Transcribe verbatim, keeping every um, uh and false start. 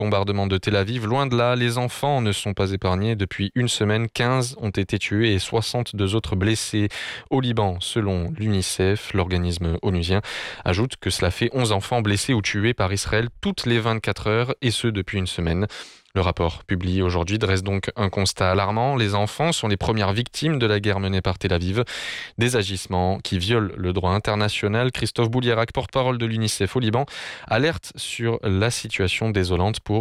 Bombardement de Tel Aviv, loin de là, les enfants ne sont pas épargnés. Depuis une semaine, quinze ont été tués et soixante-deux autres blessés au Liban, selon l'UNICEF. L'organisme onusien ajoute que cela fait onze enfants blessés ou tués par Israël toutes les vingt-quatre heures, et ce depuis une semaine. Le rapport publié aujourd'hui dresse donc un constat alarmant. Les enfants sont les premières victimes de la guerre menée par Tel Aviv. Des agissements qui violent le droit international. Christophe Boulierac, porte-parole de l'UNICEF au Liban, alerte sur la situation désolante pour